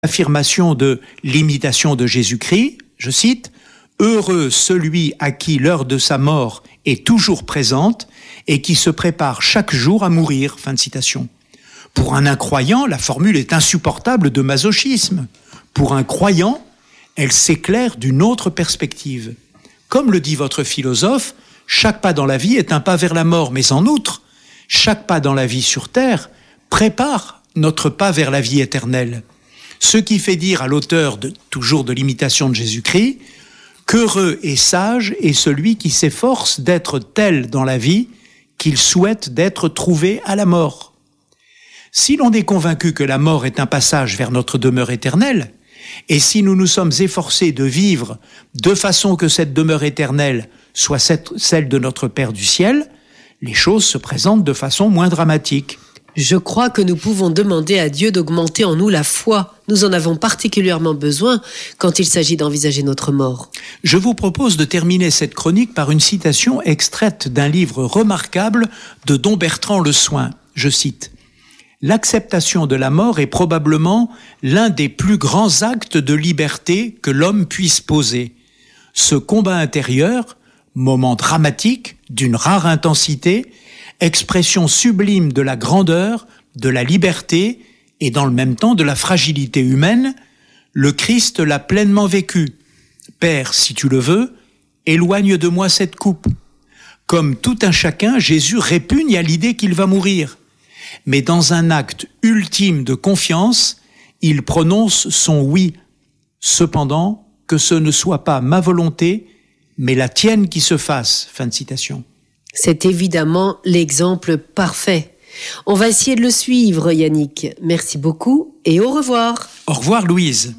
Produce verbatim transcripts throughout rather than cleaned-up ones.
Affirmation de l'imitation de Jésus-Christ, je cite, « Heureux celui à qui l'heure de sa mort est toujours présente et qui se prépare chaque jour à mourir. » Fin de citation. Pour un incroyant, la formule est insupportable de masochisme. Pour un croyant, elle s'éclaire d'une autre perspective. Comme le dit votre philosophe, chaque pas dans la vie est un pas vers la mort, mais en outre, chaque pas dans la vie sur terre prépare notre pas vers la vie éternelle. Ce qui fait dire à l'auteur de, toujours de l'imitation de Jésus-Christ, qu'heureux et sage est celui qui s'efforce d'être tel dans la vie qu'il souhaite d'être trouvé à la mort. Si l'on est convaincu que la mort est un passage vers notre demeure éternelle, et si nous nous sommes efforcés de vivre de façon que cette demeure éternelle soit celle de notre Père du ciel, les choses se présentent de façon moins dramatique. Je crois que nous pouvons demander à Dieu d'augmenter en nous la foi. Nous en avons particulièrement besoin quand il s'agit d'envisager notre mort. Je vous propose de terminer cette chronique par une citation extraite d'un livre remarquable de Dom Bertrand Le Soin. Je cite, « L'acceptation de la mort est probablement l'un des plus grands actes de liberté que l'homme puisse poser. Ce combat intérieur, moment dramatique, d'une rare intensité, expression sublime de la grandeur, de la liberté et dans le même temps de la fragilité humaine, le Christ l'a pleinement vécu. Père, si tu le veux, éloigne de moi cette coupe. Comme tout un chacun, Jésus répugne à l'idée qu'il va mourir. Mais dans un acte ultime de confiance, il prononce son oui. Cependant, que ce ne soit pas ma volonté, mais la tienne qui se fasse. » Fin de citation. C'est évidemment l'exemple parfait. On va essayer de le suivre, Yannick. Merci beaucoup et au revoir. Au revoir, Louise.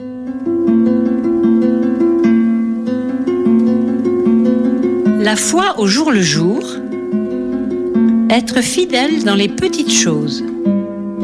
La foi au jour le jour, être fidèle dans les petites choses.